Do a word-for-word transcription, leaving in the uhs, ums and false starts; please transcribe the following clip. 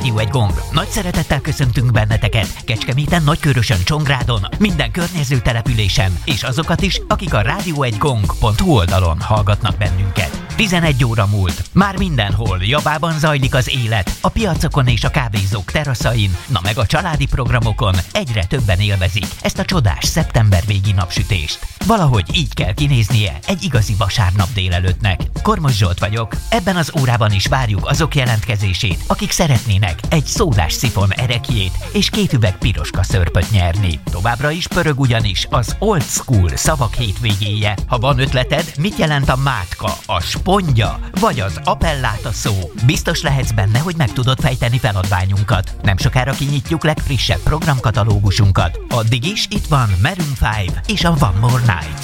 Rádió egy gong. Nagy szeretettel köszöntünk benneteket Kecskeméten, Nagykőrösön, Csongrádon, minden környező településen, és azokat is, akik a rádió egy gong pont hu oldalon hallgatnak bennünket. tizenegy óra múlt. Már mindenhol javában zajlik az élet, a piacokon és a kávézók teraszain, na meg a családi programokon egyre többen élvezik ezt a csodás szeptember végi napsütést. Valahogy így kell kinéznie egy igazi vasárnap délelőttnek. Kormos Zsolt vagyok, ebben az órában is várjuk azok jelentkezését, akik szeretnének egy szódás szifon erekjét és két üveg piroska szörpöt nyerni. Továbbra is pörög ugyanis az old school szavak hétvégéje. Ha van ötleted, mit jelent a mátka, a spondja vagy az appelláta szó, biztos lehetsz benne, hogy meg tudod fejteni feladványunkat. Nem sokára kinyitjuk legfrissebb programkatalógusunkat. Addig is itt van Maroon öt és a One More Night.